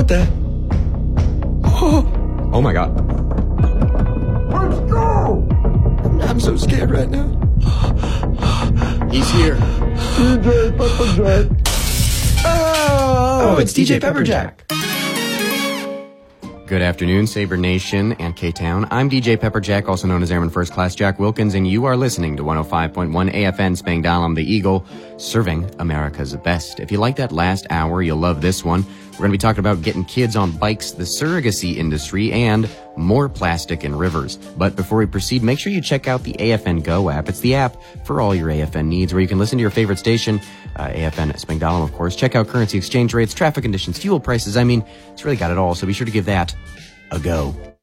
What the? Oh my God. Let's go! I'm so scared right now. He's here. DJ Pepperjack. Oh, it's DJ Pepperjack. Good afternoon, Sabre Nation and K-Town. I'm DJ Pepperjack, also known as Airman First Class Jack Wilkins, and you are listening to 105.1 AFN Spangdahlem, the Eagle, serving America's best. If you like that last hour, you'll love this one. We're going to be talking about getting kids on bikes, the surrogacy industry, and more plastic in rivers. But before we proceed, make sure you check out the AFN Go app. It's the app for all your AFN needs, where you can listen to your favorite station, AFN Spangdahlem, of course. Check out currency exchange rates, traffic conditions, fuel prices. I mean, it's really got it all, so be sure to give that a go.